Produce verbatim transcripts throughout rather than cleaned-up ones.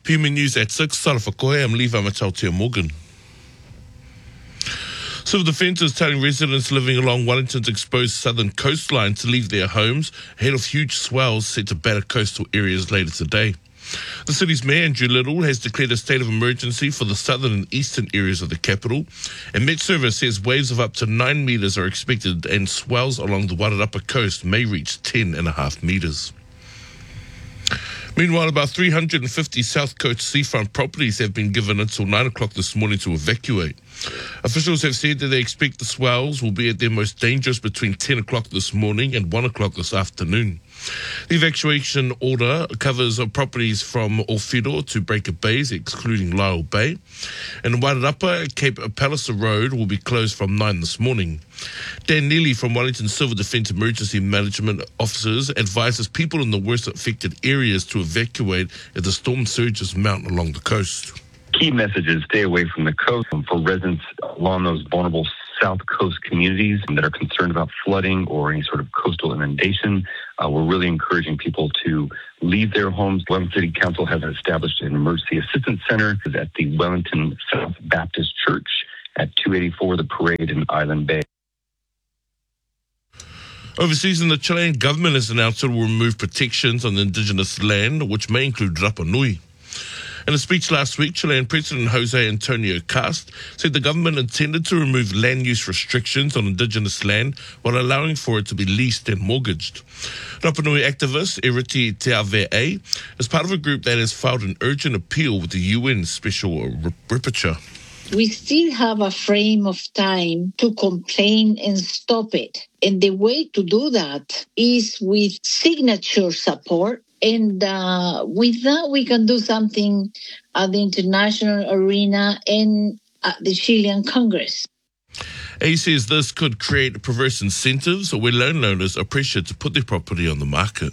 P M News at six, Sara Whakohe, I'm Levi Matautia Morgan. Civil Defence is telling residents living along Wellington's exposed southern coastline to leave their homes ahead of huge swells set to batter coastal areas later today. The city's mayor, Andrew Little, has declared a state of emergency for the southern and eastern areas of the capital, and Met Service says waves of up to nine metres are expected and swells along the Wairarapa coast may reach ten and a half metres. Meanwhile, about three hundred fifty South Coast seafront properties have been given until nine o'clock this morning to evacuate. Officials have said that they expect the swells will be at their most dangerous between ten o'clock this morning and one o'clock this afternoon. The evacuation order covers properties from Ōwhiro to Breaker Bays, excluding Lyle Bay. And Wairarapa, Cape Palliser Road will be closed from nine this morning. Dan Neely from Wellington Civil Defence Emergency Management Officers advises people in the worst affected areas to evacuate as the storm surges mount along the coast. Key messages: stay away from the coast. For residents along those vulnerable South Coast communities that are concerned about flooding or any sort of coastal inundation, uh, we're really encouraging people to leave their homes. Wellington City Council has established an emergency assistance center at the Wellington South Baptist Church at two eighty-four The Parade in Island Bay. Overseas, in the Chilean government has announced it will remove protections on the indigenous land, which may include Rapa Nui. In a speech last week, Chilean President Jose Antonio Cast said the government intended to remove land use restrictions on indigenous land while allowing for it to be leased and mortgaged. Rapa Nui activist Eriti Te Avea is part of a group that has filed an urgent appeal with the U N Special Rapporteur. We still have a frame of time to complain and stop it. And the way to do that is with signature support. And uh, with that, we can do something at the international arena and at the Chilean Congress. He says this could create perverse incentives where landowners are pressured to put their property on the market.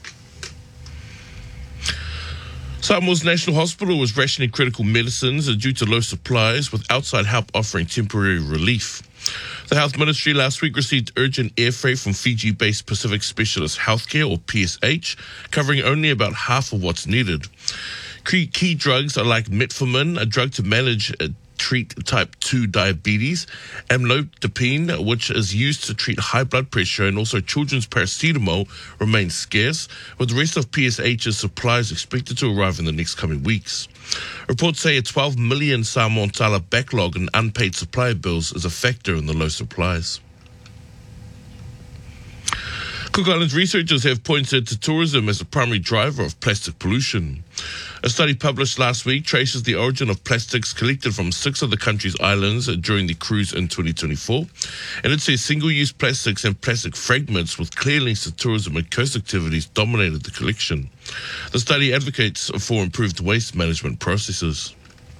Samoa's National Hospital was rationing critical medicines due to low supplies, with outside help offering temporary relief. The Health Ministry last week received urgent air freight from Fiji-based Pacific Specialist Healthcare, or P S H, covering only about half of what's needed. Key, key drugs are like metformin, a drug to manage uh, treat type two diabetes, amlodipine, which is used to treat high blood pressure, and also children's paracetamol remains scarce, with the rest of P S H's supplies expected to arrive in the next coming weeks. Reports say a twelve million Samoan tala backlog in unpaid supply bills is a factor in the low supplies. Cook Islands researchers have pointed to tourism as a primary driver of plastic pollution. A study published last week traces the origin of plastics collected from six of the country's islands during the cruise in twenty twenty-four. And it says single-use plastics and plastic fragments with clear links to tourism and coast activities dominated the collection. The study advocates for improved waste management processes.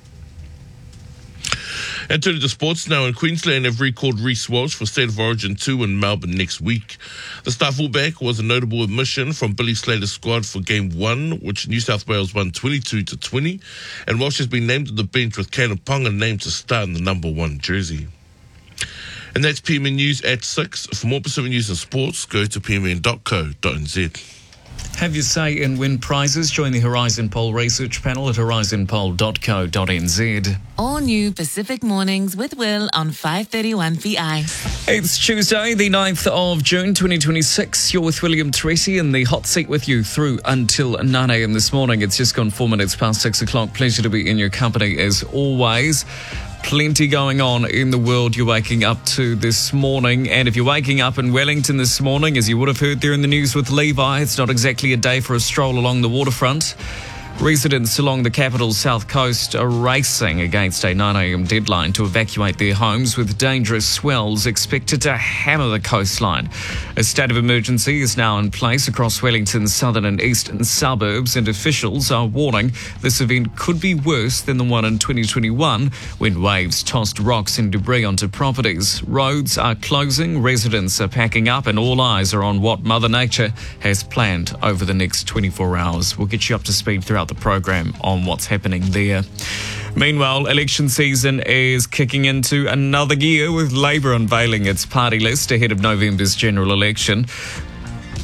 And turning to sports now, in Queensland have recalled Reece Walsh for State of Origin two in Melbourne next week. The star fullback was a notable admission from Billy Slater's squad for Game one, which New South Wales won twenty-two to twenty, and Walsh has been named to the bench with Caleb Ponga named to start in the number one jersey. And that's P M N News at six. For more Pacific News and sports, go to p m n dot co dot n z. Have your say and win prizes. Join the Horizon Poll research panel at horizon poll dot co dot n z. All new Pacific Mornings with Will on five thirty-one V I. It's Tuesday, the ninth of June, twenty twenty-six. You're with William Teresi in the hot seat with you through until nine a.m. this morning. It's just gone four minutes past six o'clock. Pleasure to be in your company as always. Plenty going on in the world you're waking up to this morning. And if you're waking up in Wellington this morning, as you would have heard there in the news with Levi, it's not exactly a day for a stroll along the waterfront. Residents along the capital's south coast are racing against a nine a.m. deadline to evacuate their homes, with dangerous swells expected to hammer the coastline. A state of emergency is now in place across Wellington's southern and eastern suburbs, and officials are warning this event could be worse than the one in twenty twenty-one, when waves tossed rocks and debris onto properties. Roads are closing, residents are packing up, and all eyes are on what Mother Nature has planned over the next twenty-four hours. We'll get you up to speed throughout the program on what's happening there. Meanwhile, election season is kicking into another gear, with Labour unveiling its party list ahead of November's general election.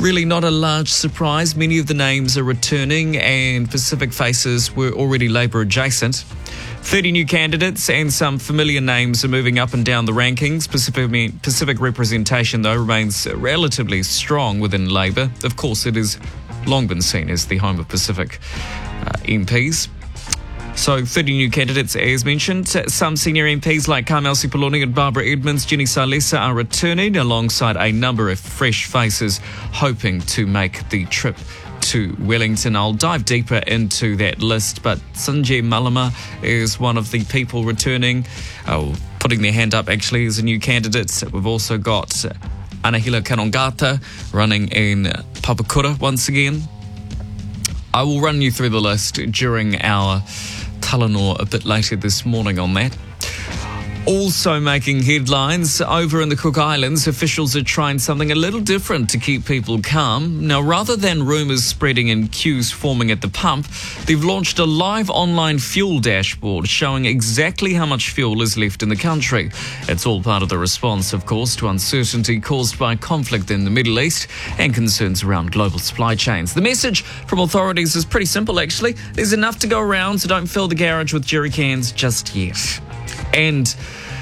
Really not a large surprise. Many of the names are returning and Pacific faces were already Labour adjacent. thirty new candidates and some familiar names are moving up and down the rankings. Pacific, Pacific representation, though, remains relatively strong within Labour. Of course, it has long been seen as the home of Pacific uh, M Ps. So thirty new candidates, as mentioned. Some senior M Ps like Carmel Sipoloni and Barbara Edmonds, Jenny Salesa are returning alongside a number of fresh faces hoping to make the trip to Wellington. I'll dive deeper into that list, but Sanjay Malama is one of the people returning, oh, putting their hand up actually as a new candidate. We've also got Anahila Kanongata running in Papakura once again. I will run you through the list during our Talanoa a bit later this morning on that. Also making headlines over in the Cook Islands, officials are trying something a little different to keep people calm. Now, rather than rumours spreading and queues forming at the pump, they've launched a live online fuel dashboard showing exactly how much fuel is left in the country. It's all part of the response, of course, to uncertainty caused by conflict in the Middle East and concerns around global supply chains. The message from authorities is pretty simple, actually. There's enough to go around, so don't fill the garage with jerry cans just yet. And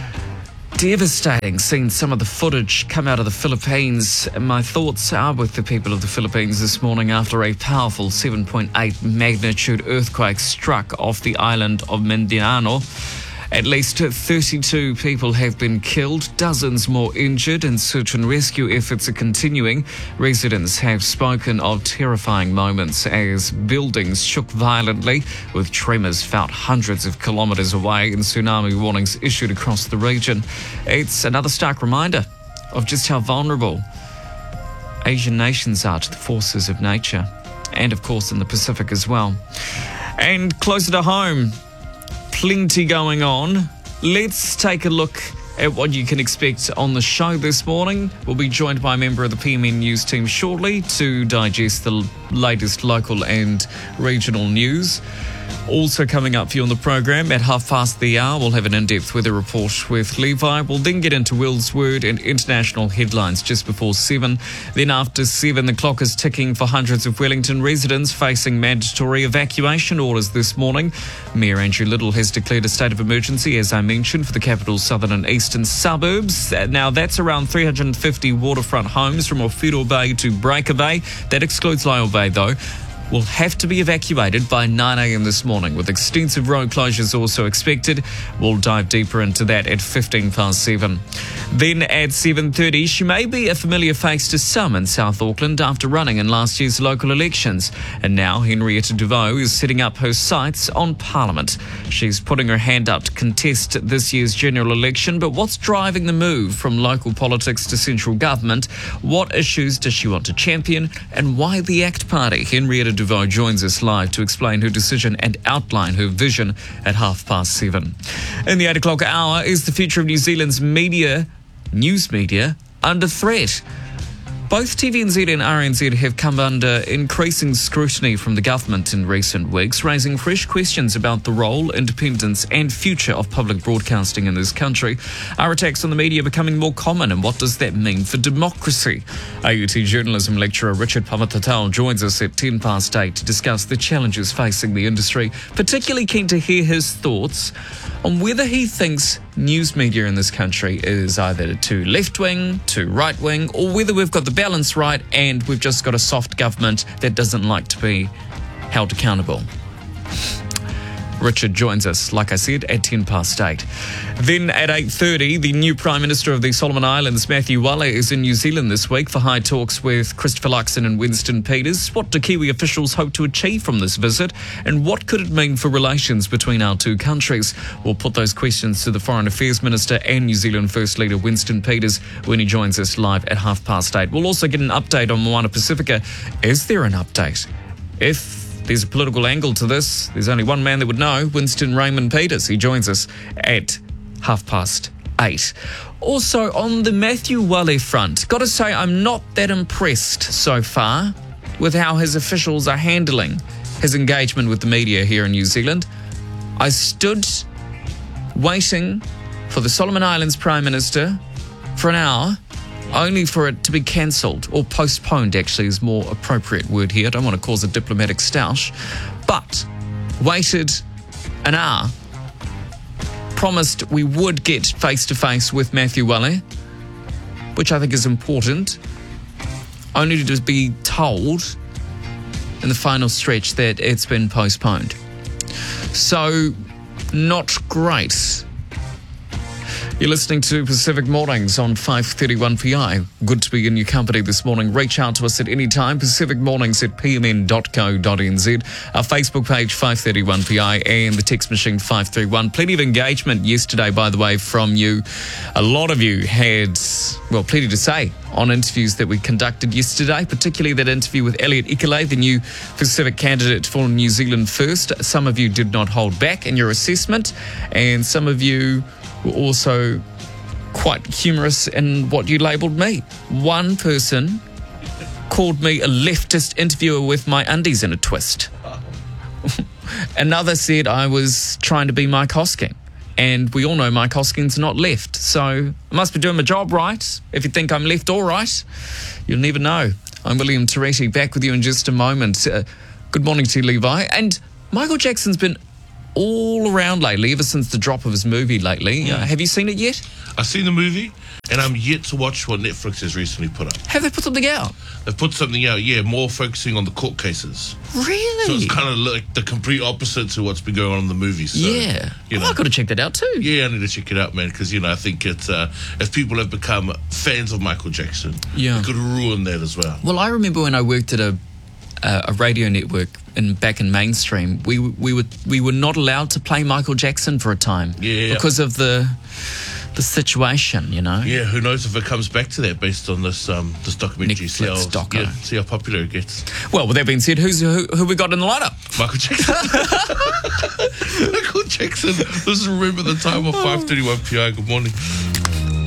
devastating seeing some of the footage come out of the Philippines. My thoughts are with the people of the Philippines this morning after a powerful seven point eight magnitude earthquake struck off the island of Mindanao. At least thirty-two people have been killed, dozens more injured, and search and rescue efforts are continuing. Residents have spoken of terrifying moments as buildings shook violently, with tremors felt hundreds of kilometres away and tsunami warnings issued across the region. It's another stark reminder of just how vulnerable Asian nations are to the forces of nature, and of course in the Pacific as well. And closer to home, plenty going on. Let's take a look at what you can expect on the show this morning. We'll be joined by a member of the P M N News team shortly to digest the latest local and regional news. Also coming up for you on the program at half past the hour, we'll have an in-depth weather report with Levi. We'll then get into Will's Word and international headlines just before seven. Then after seven, the clock is ticking for hundreds of Wellington residents facing mandatory evacuation orders this morning. Mayor Andrew Little has declared a state of emergency, as I mentioned, for the capital's southern and eastern suburbs. Now, that's around three hundred fifty waterfront homes from Ōwhiro Bay to Breaker Bay. That excludes Lyell Bay, though. Will have to be evacuated by nine a.m. this morning, with extensive road closures also expected. We'll dive deeper into that at fifteen past seven. Then at seven thirty, she may be a familiar face to some in South Auckland after running in last year's local elections. And now Henrietta Deveau is setting up her sights on Parliament. She's putting her hand up to contest this year's general election, but what's driving the move from local politics to central government? What issues does she want to champion? And why the ACT Party? Henrietta Deveau joins us live to explain her decision and outline her vision at half past seven. In the eight o'clock hour, is the future of New Zealand's media, news media, under threat? Both T V N Z and R N Z have come under increasing scrutiny from the government in recent weeks, raising fresh questions about the role, independence and future of public broadcasting in this country. Are attacks on the media becoming more common, and what does that mean for democracy? A U T journalism lecturer Richard Pamatatau joins us at ten past eight to discuss the challenges facing the industry. Particularly keen to hear his thoughts on whether he thinks news media in this country is either too left-wing, too right-wing, or whether we've got the balance right and we've just got a soft government that doesn't like to be held accountable. Richard joins us, like I said, at ten past eight. Then at eight thirty, the new Prime Minister of the Solomon Islands, Matthew Wale, is in New Zealand this week for high talks with Christopher Luxon and Winston Peters. What do Kiwi officials hope to achieve from this visit, and what could it mean for relations between our two countries? We'll put those questions to the Foreign Affairs Minister and New Zealand First Leader Winston Peters when he joins us live at half past eight. We'll also get an update on Moana Pacifica. Is there an update? If there's a political angle to this, there's only one man that would know, Winston Raymond Peters. He joins us at half past eight. Also, on the Matthew Wale front, got to say I'm not that impressed so far with how his officials are handling his engagement with the media here in New Zealand. I stood waiting for the Solomon Islands Prime Minister for an hour only for it to be cancelled, or postponed actually is more appropriate word here. I don't want to cause a diplomatic stoush, but waited an hour, promised we would get face-to-face with Matthew Wale, which I think is important, only to be told in the final stretch that it's been postponed. So, not great. You're listening to Pacific Mornings on five thirty-one P I. Good to be in your company this morning. Reach out to us at any time, pacific mornings at p m n dot co dot n z. Our Facebook page, five thirty-one P I, and the text machine, five three one. Plenty of engagement yesterday, by the way, from you. A lot of you had, well, plenty to say on interviews that we conducted yesterday, particularly that interview with Elliot Ikele, the new Pacific candidate for New Zealand First. Some of you did not hold back in your assessment, and some of you were also quite humorous in what you labelled me. One person called me a leftist interviewer with my undies in a twist. Another said I was trying to be Mike Hosking. And we all know Mike Hosking's not left. So I must be doing my job right. If you think I'm left or right, you'll never know. I'm William Teretti, back with you in just a moment. Uh, good morning to you, Levi. And Michael Jackson's been all around lately, ever since the drop of his movie lately. Mm. Uh, have you seen it yet? I've seen the movie, and I'm yet to watch what Netflix has recently put up. Have they put something out? They've put something out, yeah, more focusing on the court cases. Really? So it's kind of like the complete opposite to what's been going on in the movie. So, yeah. You know, well, I've got to check that out too. Yeah, I need to check it out, man, because, you know, I think it's, uh, if people have become fans of Michael Jackson, yeah, it could ruin that as well. Well, I remember when I worked at a Uh, a radio network in back in mainstream, we we were we were not allowed to play Michael Jackson for a time, yeah, because of the the situation, you know. Yeah, who knows if it comes back to that based on this um this documentary. See how, doco. yeah, see how popular it gets. Well, with that being said, who's who, who we got in the lineup? Michael Jackson. Michael Jackson. Let's remember the time of five thirty-one P I. Good morning.